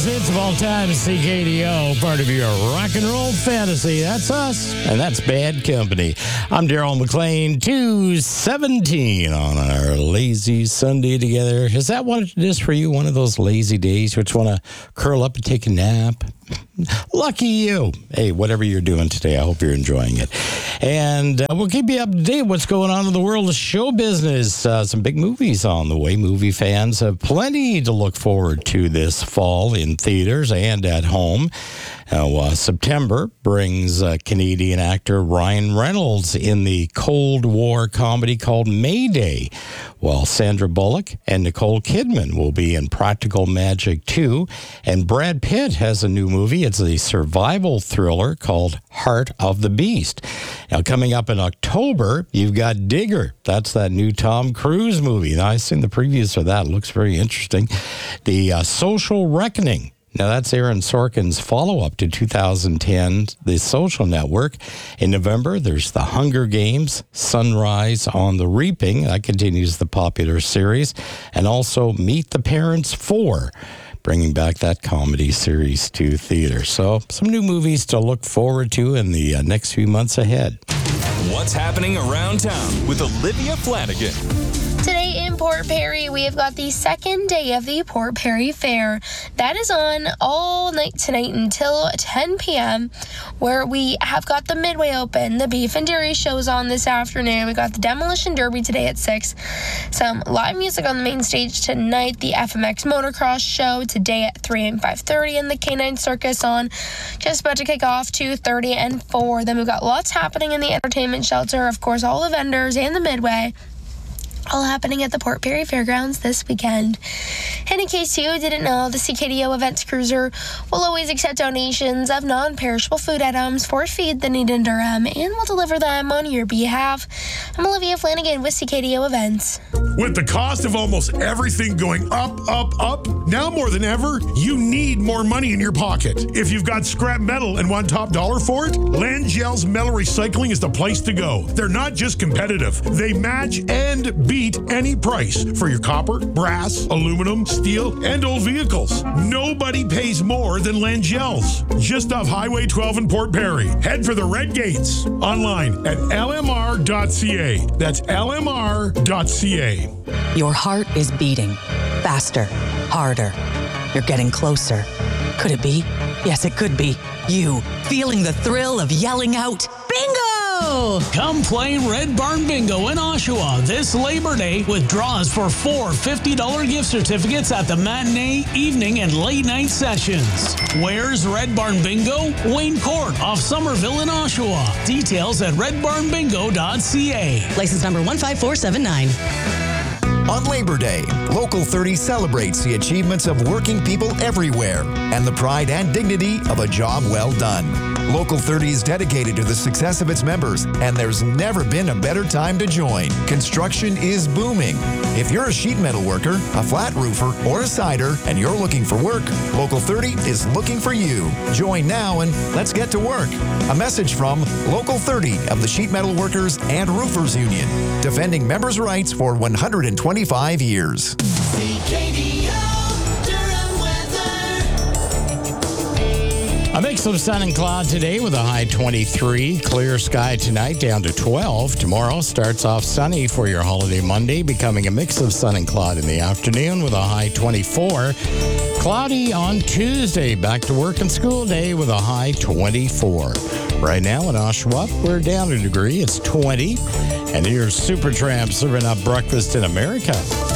hits of all time, CKDO, part of your rock and roll fantasy. That's us, and that's Bad Company. I'm Daryl McLean, 2:17 on our lazy Sunday together. Is that what it is for you, one of those lazy days you just want to curl up and take a nap? Lucky you. Hey, whatever you're doing today, I hope you're enjoying it. And we'll keep you up to date what's going on in the world of show business. Some big movies on the way. Movie fans have plenty to look forward to this fall in theaters and at home. September brings Canadian actor Ryan Reynolds in the Cold War comedy called Mayday, while Sandra Bullock and Nicole Kidman will be in Practical Magic 2. And Brad Pitt has a new movie. It's a survival thriller called Heart of the Beast. Now, coming up in October, you've got Digger. That's that new Tom Cruise movie. Now, I've seen the previews for that. It looks very interesting. The Social Reckoning. Now, that's Aaron Sorkin's follow-up to 2010, The Social Network. In November, there's The Hunger Games, Sunrise on the Reaping. That continues the popular series. And also Meet the Parents 4, bringing back that comedy series to theater. So some new movies to look forward to in the next few months ahead. What's happening around town with Olivia Flanagan? Today in Port Perry, we have got the second day of the Port Perry Fair. That is on all night tonight until 10 p.m., where we have got the Midway Open. The Beef and Dairy Show is on this afternoon. We got the Demolition Derby today at 6. Some live music on the main stage tonight. The FMX Motocross Show today at 3 and 5:30, and the Canine Circus on just about to kick off 2:30 and 4. Then we've got lots happening in the entertainment shelter. Of course, all the vendors and the Midway, all happening at the Port Perry Fairgrounds this weekend. And in case you didn't know, the CKDO Events Cruiser will always accept donations of non-perishable food items for Feed the Need in Durham and will deliver them on your behalf. I'm Olivia Flanagan with CKDO Events. With the cost of almost everything going up, now more than ever, you need more money in your pocket. If you've got scrap metal and want top dollar for it, Langell's Metal Recycling is the place to go. They're not just competitive. They match and beat any price for your copper, brass, aluminum, steel, and old vehicles. Nobody pays more than Langell's. Just off Highway 12 in Port Perry. Head for the Red Gates. Online at lmr.ca. That's lmr.ca. Your heart is beating faster, harder. You're getting closer. Could it be? Yes, it could be. You, feeling the thrill of yelling out, bingo! Come play Red Barn Bingo in Oshawa this Labor Day with draws for 4 $50 gift certificates at the matinee, evening, and late night sessions. Where's Red Barn Bingo? Wayne Court off Somerville in Oshawa. Details at redbarnbingo.ca. License number 15479. On Labor Day, Local 30 celebrates the achievements of working people everywhere and the pride and dignity of a job well done. Local 30 is dedicated to the success of its members, and there's never been a better time to join. Construction is booming. If you're a sheet metal worker, a flat roofer, or a cider, and you're looking for work, Local 30 is looking for you. Join now and let's get to work. A message from Local 30 of the Sheet Metal Workers and Roofers Union, defending members' rights for 125 years. A mix of sun and cloud today with a high 23. Clear sky tonight down to 12. Tomorrow starts off sunny for your holiday Monday, becoming a mix of sun and cloud in the afternoon with a high 24. Cloudy on Tuesday. Back to work and school day with a high 24. Right now in Oshawa, we're down a degree. It's 20. And here's Supertramp serving up breakfast in America.